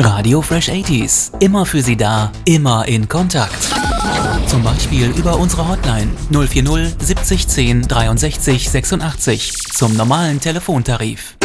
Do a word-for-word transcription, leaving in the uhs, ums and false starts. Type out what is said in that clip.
Radio Fresh achtziger. Immer für Sie da, immer in Kontakt. Zum Beispiel über unsere Hotline null vier null siebzig zehn dreiundsechzig sechsundachtzig zum normalen Telefontarif.